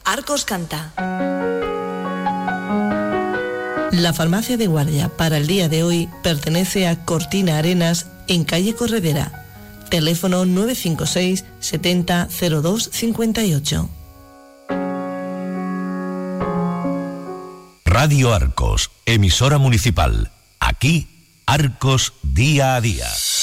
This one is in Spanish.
Arcos canta. La farmacia de guardia para el día de hoy pertenece a Cortina Arenas en calle Corredera. Teléfono 956 70 02 58. Radio Arcos, emisora municipal. Aquí, Arcos día a día.